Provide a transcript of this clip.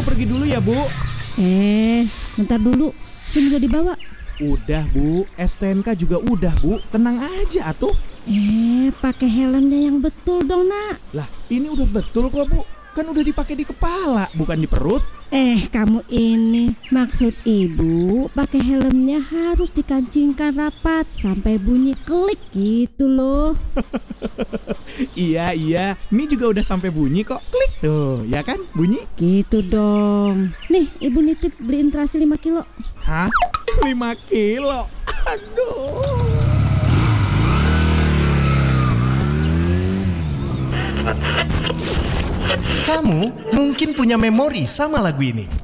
pergi dulu ya, Bu. Bentar dulu. SIM udah dibawa? Udah, Bu. STNK juga udah, Bu. Tenang aja atuh. Pakai helmnya yang betul dong, Nak. Lah, ini udah betul kok, Bu. Kan udah dipakai di kepala, bukan di perut. Kamu ini, maksud ibu pakai helmnya harus dikancingkan rapat sampai bunyi klik gitu loh. Iya, ini juga udah sampai bunyi kok. Klik tuh, ya kan bunyi? Gitu dong. Nih, ibu nitip beliin terasi 5 kilo. Hah? 5 kilo? Aduh. Kamu mungkin punya memori sama lagu ini.